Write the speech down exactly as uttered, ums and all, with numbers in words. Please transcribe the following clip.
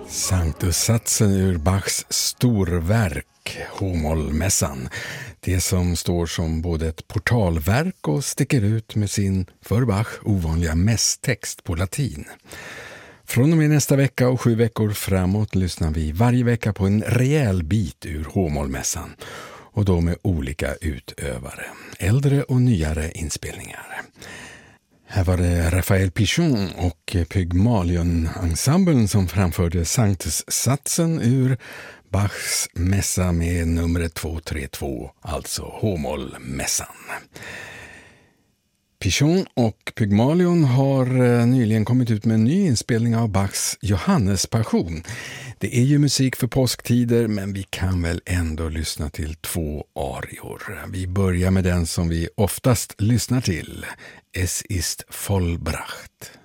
Sanctus-satsen ur Bachs storverk, H-mollmässan. Det som står som både ett portalverk och sticker ut med sin för Bach ovanliga mässtext på latin. Från och med nästa vecka och sju veckor framåt lyssnar vi varje vecka på en rejäl bit ur H-mollmässan. Och då med olika utövare, äldre och nyare inspelningar. Här var det Raphael Pichon och Pygmalion-ensemblen som framförde Sanctus-satsen ur Bachs mässa med numret två tre två, alltså H-mollmässan. Pichon och Pygmalion har nyligen kommit ut med en ny inspelning av Bachs Johannespassion. Det är ju musik för påsktider, men vi kan väl ändå lyssna till två arior. Vi börjar med den som vi oftast lyssnar till, Es ist vollbracht.